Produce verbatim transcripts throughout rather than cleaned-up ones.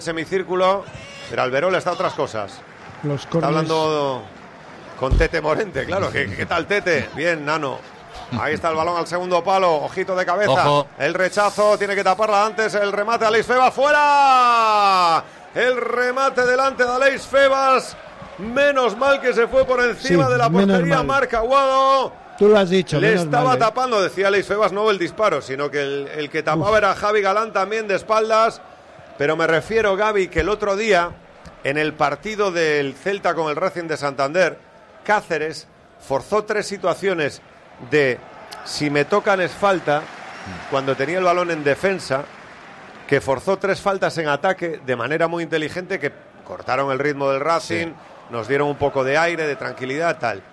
semicírculo, pero Alberola está a otras cosas. Los está hablando con Tete Morente, claro. ¿Qué, qué tal, Tete? Bien, Nano. Ahí está el balón al segundo palo, ojito de cabeza. Ojo. El rechazo, tiene que taparla antes. El remate de Aleix Febas, ¡fuera! El remate delante de Aleix Febas. Menos mal que se fue por encima sí, de la portería. Marca Aguado. Tú lo has dicho. Le estaba mal, tapando, ¿eh? decía Aleix Febas, no el disparo, sino que el, el que tapaba Uf. era Javi Galán también de espaldas. Pero me refiero, Gaby, que el otro día, en el partido del Celta con el Racing de Santander, Cáceres forzó tres situaciones de si me tocan es falta, cuando tenía el balón en defensa, que forzó tres faltas en ataque de manera muy inteligente, que cortaron el ritmo del Racing, sí. nos dieron un poco de aire, de tranquilidad, tal.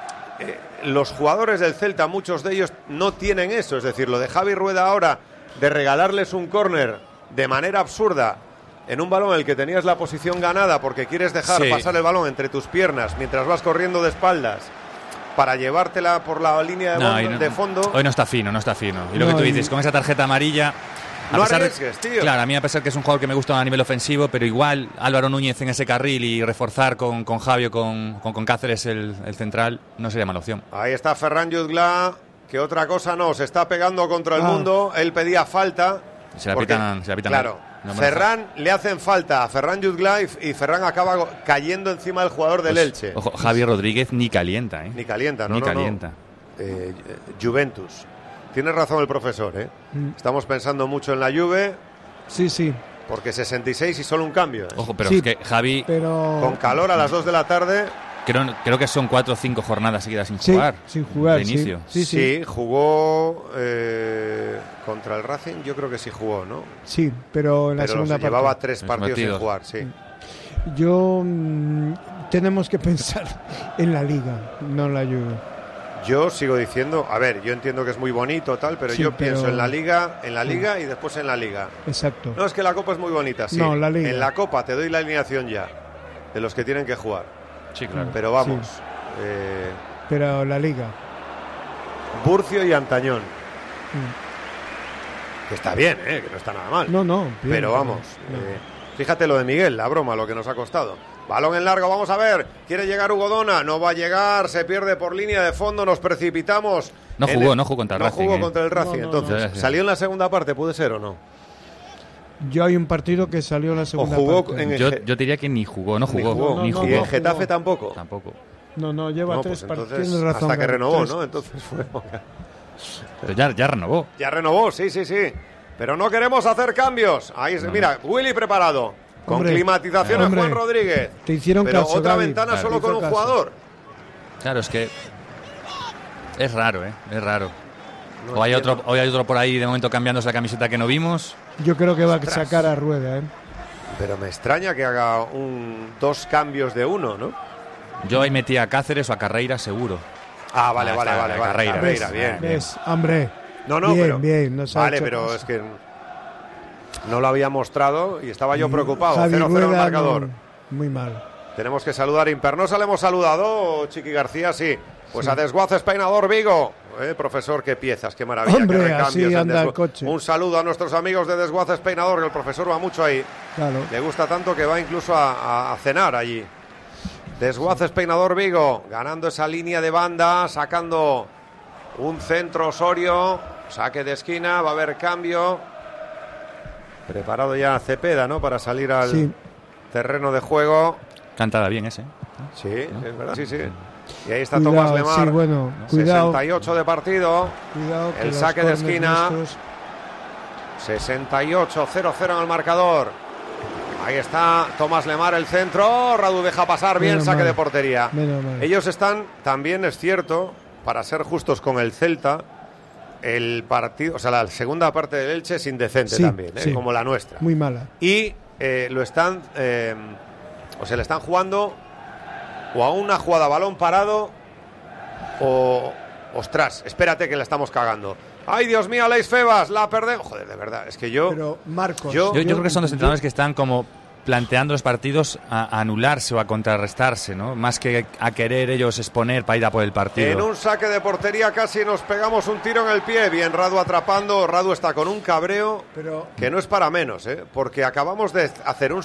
Eh, los jugadores del Celta, muchos de ellos no tienen eso, es decir, lo de Javi Rueda ahora, de regalarles un córner de manera absurda en un balón en el que tenías la posición ganada porque quieres dejar sí. pasar el balón entre tus piernas mientras vas corriendo de espaldas para llevártela por la línea de, no, fondo, no, de fondo. Hoy no está fino, no está fino. Y lo no, que tú y... dices, con esa tarjeta amarilla... A no pesar arriesgues, de, tío. Claro, a mí a pesar que es un jugador que me gusta a nivel ofensivo, pero igual Álvaro Núñez en ese carril y reforzar con, con Javio, con, con, con Cáceres el, el central, no sería mala opción. Ahí está Ferran Jutgla, que otra cosa no, se está pegando contra el ah. mundo, él pedía falta. Se la porque, pitan, se la pitan claro, no Ferran le hacen falta a Ferran Jutgla y, y Ferran acaba cayendo encima del jugador del pues, Elche. Ojo, Javi Rodríguez ni calienta, ¿eh? Ni calienta, no, Ni no, calienta. No. Eh, Juventus. Tiene razón el profesor, ¿eh? Mm. Estamos pensando mucho en la Juve. Sí, sí. Porque sesenta y seis y solo un cambio. ¿eh? Ojo, pero sí, es que Javi... Pero... Con calor a las dos de la tarde... Creo, creo que son cuatro o cinco jornadas seguidas sin sí, jugar. Sin jugar, de inicio. Sí, sí, sí. sí jugó eh, contra el Racing, yo creo que sí jugó, ¿no? Sí, pero en la pero segunda parte. Llevaba tres es partidos partido. sin jugar, sí. Yo... Mmm, tenemos que pensar en la Liga, no en la Juve. Yo sigo diciendo, a ver, yo entiendo que es muy bonito tal, pero sí, yo pero... pienso en la Liga, en la sí. Liga y después en la Liga. Exacto. No, es que la Copa es muy bonita, sí. No, la Liga. En la Copa te doy la alineación ya de los que tienen que jugar. Sí, claro. Pero vamos. Sí. Eh... Pero la Liga. Burcio y Antañón. Mm. Que está bien, ¿eh? Que no está nada mal. No, no. Bien, pero vamos. no. Eh, fíjate lo de Miguel, la broma, lo que nos ha costado. Balón en largo, vamos a ver. Quiere llegar Hugo Dona, no va a llegar, se pierde por línea de fondo, nos precipitamos. No jugó, el... no jugó contra el no Racing. No jugó eh. contra el Racing, no, no, entonces. no. ¿Salió en la segunda parte, puede ser o no? Yo hay un partido que salió en la segunda o jugó parte. En yo, yo diría que ni jugó, no jugó. Ni jugó, ni no, jugó. Y en no Getafe jugó. tampoco. Tampoco. No, no, lleva no, tres pues partidos. Tienes razón. Hasta que renovó, tres. ¿no? Entonces fue... Pero ya, ya renovó. Ya renovó, sí, sí, sí. Pero no queremos hacer cambios. Ahí, no. Mira, Willy preparado. Con hombre, climatización a Juan Rodríguez. Te hicieron Pero caso, otra Gaby. ventana claro. solo con un caso. jugador. Claro, es que es raro, ¿eh? Es raro. No o hay entiendo. otro, hoy hay otro por ahí de momento cambiándose la camiseta que no vimos. Yo creo que va a Ostras. sacar a Rueda, ¿eh? Pero me extraña que haga un dos cambios de uno, ¿no? Yo ahí metí a Cáceres o a Carreira seguro. Ah, vale, Ah, vale, está, vale, vale. Carreira. Carreira, ¿Ves? bien. ¿Ves? Hombre. No, no, bien, pero bien. Nos ha vale, hecho pero caso. es que no lo había mostrado y estaba yo preocupado. Javi cero cero el Rueda, marcador. no, muy mal. Tenemos que saludar a Impernosa, le hemos saludado, Chiqui García, sí. Pues sí. A Desguaces Peinador Vigo. Eh, profesor, qué piezas, qué maravilla, Hombre, qué recambios. así anda Desgu... el coche. Un saludo a nuestros amigos de Desguaces Peinador, que el profesor va mucho ahí. Claro. Le gusta tanto que va incluso a, a, a cenar allí. Desguaces Peinador Vigo, ganando esa línea de banda, sacando un centro Osorio, saque de esquina, va a haber cambio. Preparado ya Cepeda, ¿no? Para salir al sí. terreno de juego. Cantada bien ese. Sí, ¿no? Es verdad, sí, sí. Y ahí está Cuidado, Tomás Lemar. Sí, bueno, cuidado. sesenta y ocho de partido. Cuidado que el saque de esquina. Nuestros... sesenta y ocho, cero cero en el marcador. Ahí está Tomás Lemar, el centro. Radu deja pasar bien, Menos saque mal. de portería. Menos mal. Ellos están, también es cierto, para ser justos con el Celta, el partido, o sea, la segunda parte del Elche es indecente sí, también, ¿eh? Sí. Como la nuestra. Muy mala. Y eh, lo están, eh, o se le están jugando o a una jugada a balón parado o, ostras, espérate que la estamos cagando. Ay, Dios mío, Aleix Febas, la perdemos. Joder, de verdad, es que yo... Pero, Marcos... Yo, yo, yo creo que son dos entrenadores que están como planteando los partidos a, a anularse o a contrarrestarse, ¿no? Más que a querer ellos exponer para ir a por el partido. En un saque de portería casi nos pegamos un tiro en el pie. Bien, Radu atrapando. Radu está con un cabreo Pero... que no es para menos, ¿eh? Porque acabamos de hacer un